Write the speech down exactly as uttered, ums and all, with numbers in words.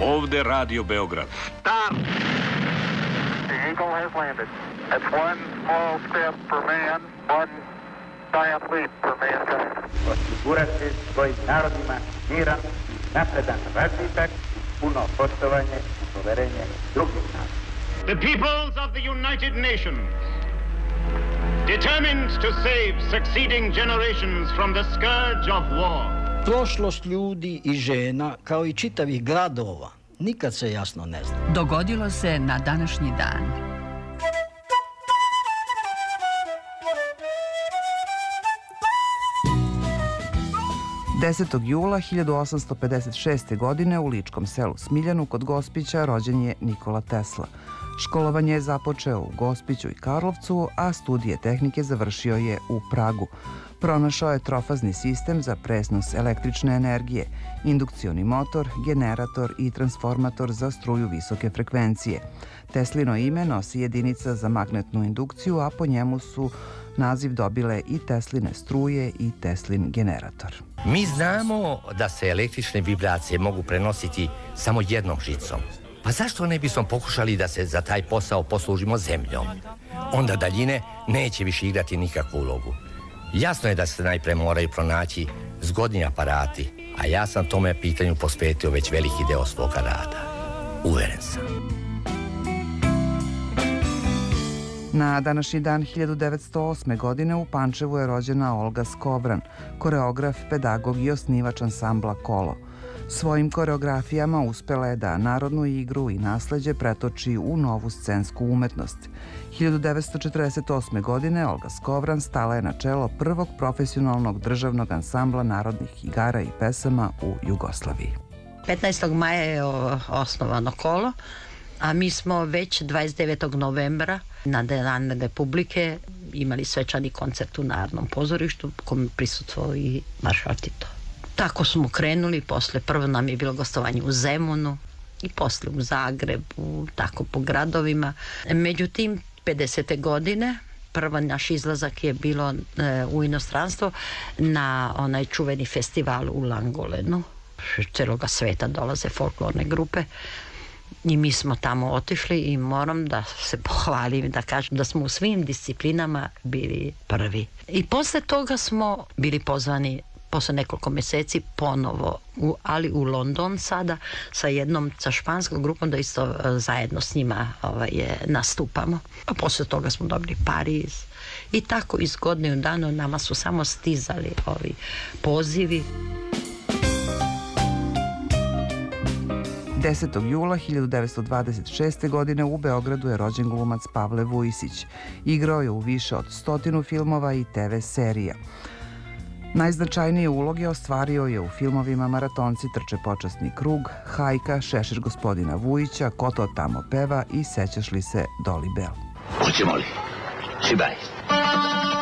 Ovde Radio Beograd. Stop! The Eagle has landed. That's one small step for man, one giant leap for mankind. Osigurati svojim narodima miran, napredan razvitak, puno poštovanje i poverenje drugih naroda. The peoples of the United Nations, determined to save succeeding generations from the scourge of war. Prošlost ljudi i žena, kao i čitavih gradova, nikad se jasno ne zna. Dogodilo se na današnji dan. desetog jula hiljadu osamsto pedeset šeste. godine u ličkom selu Smiljanu kod Gospića rođen je Nikola Tesla. Školovanje je započeo u Gospiću i Karlovcu, a studije tehnike završio je u Pragu. Pronašao je trofazni sistem za prenos električne energije, indukcioni motor, generator i transformator za struju visoke frekvencije. Teslino ime nosi jedinica za magnetnu indukciju, a po njemu su naziv dobile i Tesline struje i Teslin generator. Mi znamo da se električne vibracije mogu prenositi samo jednom žicom. Pa zašto ne bismo pokušali da se za taj posao poslužimo zemljom? Onda daljine neće više igrati nikakvu ulogu. Jasno je da se najpre moraju pronaći zgodni aparati, a ja sam tome pitanju posvetio već veliki deo svoga rada. Uveren sam. Na današnji dan hiljadu devetsto osme. godine u Pančevu je rođena Olga Skovran, koreograf, pedagog i osnivač ansambla Kolo. Svojim koreografijama uspela je da narodnu igru i nasleđe pretoči u novu scensku umetnost. hiljadu devetsto četrdeset osme. godine Olga Skovran stala je na čelo prvog profesionalnog državnog ansambla narodnih igara i pesama u Jugoslaviji. petnaestog maja je osnovano Kolo, a mi smo već dvadeset devetog novembra na Dan Republike imali svečani koncert u Narodnom pozorištu kom prisutvovao i maršal Tito. Tako smo krenuli, posle prvo nam je bilo gostovanje u Zemunu i posle u Zagrebu, tako po gradovima. Međutim, pedesete godine prva naš izlazak je bilo e, u inostranstvo na onaj čuveni festival u Langolenu. Celoga sveta dolaze folklorne grupe i mi smo tamo otišli i moram da se pohvalim, da kažem da smo u svim disciplinama bili prvi. I posle toga smo bili pozvani posle nekoliko meseci ponovo, u, ali u London sada sa jednom, sa španskom grupom da isto uh, zajedno s njima ovaj, je, nastupamo. A posle toga smo dobili Pariz i tako iz godine u danu nama su samo stizali ovi pozivi. desetog jula hiljadu devetsto dvadeset šeste. godine u Beogradu je rođen glumac Pavle Vujsić. Igrao je u više od stotinu filmova i te ve serija. Najznačajnije uloge ostvario je u filmovima Maratonci trče počasni krug, Hajka, Šešir gospodina Vujića, Ko to tamo peva i Sećaš li se Doli Bell. Hoćemo li? Šibaj.